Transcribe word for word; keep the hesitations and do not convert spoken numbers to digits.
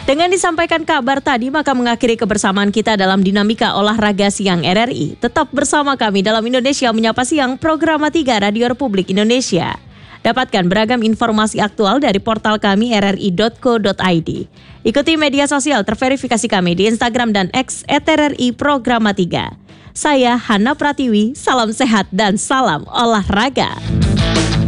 Dengan disampaikan kabar tadi, maka mengakhiri kebersamaan kita dalam Dinamika Olahraga Siang R R I. Tetap bersama kami dalam Indonesia Menyapa Siang, Program tiga Radio Republik Indonesia. Dapatkan beragam informasi aktual dari portal kami r r i dot co dot i d. Ikuti media sosial terverifikasi kami di Instagram dan X et r r i Programa tiga. Saya Hana Pratiwi, salam sehat dan salam olahraga.